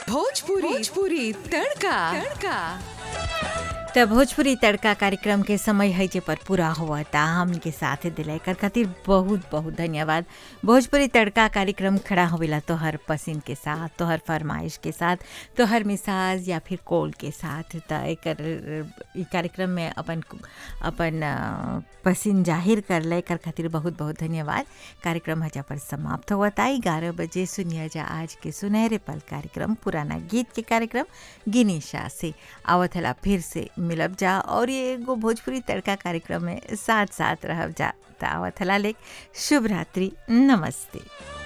भोजपुरी तड़का तड़का। त भोजपुरी तड़का कार्यक्रम के समय है जे पर पूरा हुआ था हमन के साथ दिलाई कर खातिर बहुत बहुत धन्यवाद। भोजपुरी तड़का कार्यक्रम खड़ा होवेला तोहर पसंद के साथ, तोहर फरमाइश के साथ, तोहर मिसाज या फिर कॉल के साथ। त ई कार्यक्रम में अपन पसंद जाहिर कर ले कर खातिर बहुत बहुत धन्यवाद। कार्यक्रम हजा पर समाप्त हुआ था। 11 बजे सुनिया जा आज के सुनहरे पल कार्यक्रम, पुराना गीत के कार्यक्रम गिनीशा से आवत हला फिर से मिलब जा और ये एगो भोजपुरी तड़का कार्यक्रम में साथ साथ रहब जा। आवत हला लेक शुभ रात्रि, नमस्ते।